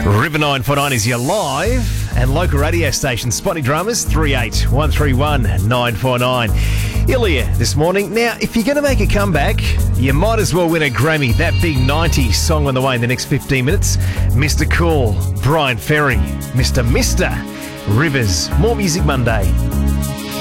River 949 is your live and local radio station. Spotty Drummers, 38131949. 949. Ilya this morning. Now, if you're going to make a comeback, you might as well win a Grammy. That big 90s song on the way in the next 15 minutes. Mr. Cool, Brian Ferry, Mr. Rivers. More Music Monday.